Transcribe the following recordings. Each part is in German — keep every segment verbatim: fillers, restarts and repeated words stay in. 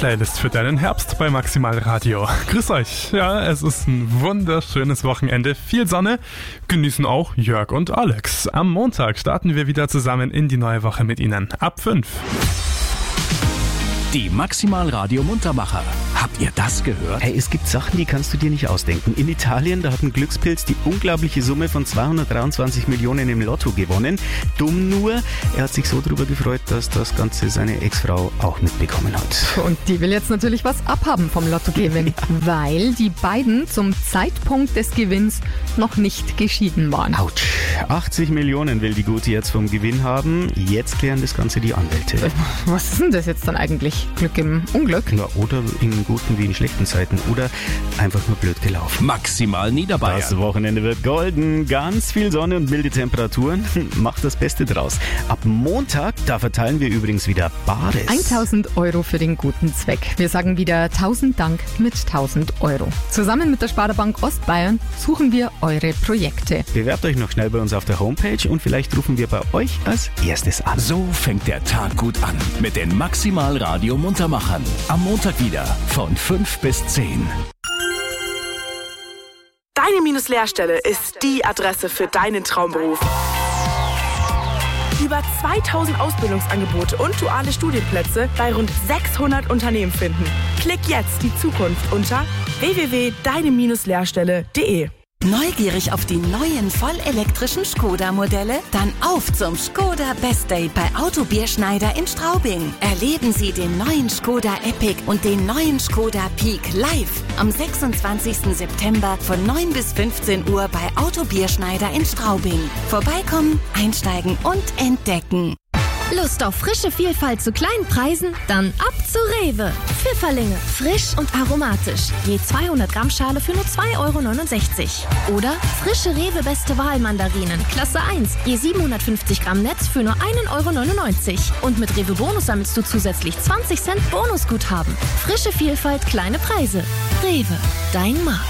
Playlist für deinen Herbst bei Maximal Radio. Grüß euch. Ja, es ist ein wunderschönes Wochenende. Viel Sonne genießen auch Jörg und Alex. Am Montag starten wir wieder zusammen in die neue Woche mit Ihnen. Ab fünf. Die Maximal Radio Muntermacher. Habt ihr das gehört? Hey, es gibt Sachen, die kannst du dir nicht ausdenken. In Italien, da hat ein Glückspilz die unglaubliche Summe von zweihundertdreiundzwanzig Millionen im Lotto gewonnen. Dumm nur, er hat sich so darüber gefreut, dass das Ganze seine Ex-Frau auch mitbekommen hat. Und die will jetzt natürlich was abhaben vom Lottogewinn, ja. Weil die beiden zum Zeitpunkt des Gewinns noch nicht geschieden waren. Autsch, achtzig Millionen will die Gute jetzt vom Gewinn haben. Jetzt klären das Ganze die Anwälte. Was ist denn das jetzt dann eigentlich? Glück im Unglück? Na, oder in guten wie in schlechten Zeiten. Oder einfach nur blöd gelaufen. Maximal Niederbayern. Das Wochenende wird golden. Ganz viel Sonne und milde Temperaturen. Macht das Beste draus. Ab Montag, da verteilen wir übrigens wieder Bares. tausend Euro für den guten Zweck. Wir sagen wieder tausend Dank mit tausend Euro. Zusammen mit der Sparda-Bank Ostbayern suchen wir eure Projekte. Bewerbt euch noch schnell bei uns auf der Homepage und vielleicht rufen wir bei euch als erstes an. So fängt der Tag gut an mit den Maximal Radio Muntermachern. Am Montag wieder von fünf bis zehn. Deine-Lehrstelle ist die Adresse für deinen Traumberuf. Über zweitausend Ausbildungsangebote und duale Studienplätze bei rund sechshundert Unternehmen finden. Klick jetzt die Zukunft unter w w w punkt deine Lehrstelle punkt de. Neugierig auf die neuen vollelektrischen Skoda-Modelle? Dann auf zum Skoda Best Day bei Auto Bierschneider in Straubing. Erleben Sie den neuen Skoda Epic und den neuen Skoda Peak live am sechsundzwanzigsten September von neun bis fünfzehn Uhr bei Auto Bierschneider in Straubing. Vorbeikommen, einsteigen und entdecken. Lust auf frische Vielfalt zu kleinen Preisen? Dann ab zu Rewe. Pfifferlinge, frisch und aromatisch. Je zweihundert Gramm Schale für nur zwei Euro neunundsechzig. Oder frische Rewe Beste Wahl Mandarinen, Klasse eins. Je siebenhundertfünfzig Gramm Netz für nur einen Euro neunundneunzig. Und mit Rewe Bonus sammelst du zusätzlich zwanzig Cent Bonusguthaben. Frische Vielfalt, kleine Preise. Rewe, dein Markt.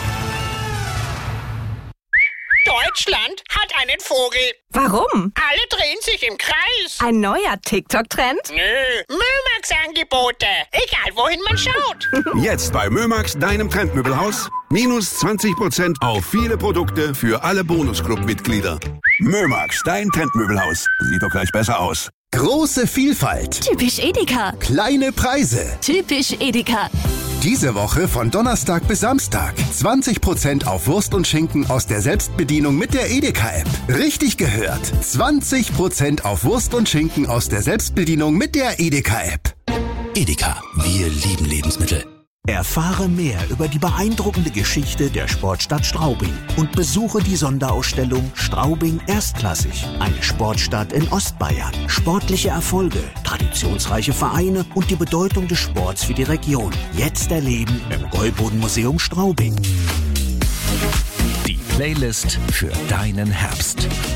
Deutschland hat einen Vogel. Warum? Alle drehen sich im Kreis. Ein neuer TikTok-Trend? Nö, Mömax-Angebote. Egal, wohin man schaut. Jetzt bei Mömax, deinem Trendmöbelhaus. Minus zwanzig Prozent auf viele Produkte für alle Bonusclub-Mitglieder. Mömax, dein Trendmöbelhaus. Sieht doch gleich besser aus. Große Vielfalt. Typisch Edeka. Kleine Preise. Typisch Edeka. Diese Woche von Donnerstag bis Samstag. zwanzig Prozent auf Wurst und Schinken aus der Selbstbedienung mit der Edeka-App. Richtig gehört. zwanzig Prozent auf Wurst und Schinken aus der Selbstbedienung mit der Edeka-App. Edeka, wir lieben Lebensmittel. Erfahre mehr über die beeindruckende Geschichte der Sportstadt Straubing und besuche die Sonderausstellung Straubing Erstklassig, eine Sportstadt in Ostbayern. Sportliche Erfolge, traditionsreiche Vereine und die Bedeutung des Sports für die Region. Jetzt erleben im Gäuboden-Museum Straubing. Die Playlist für deinen Herbst.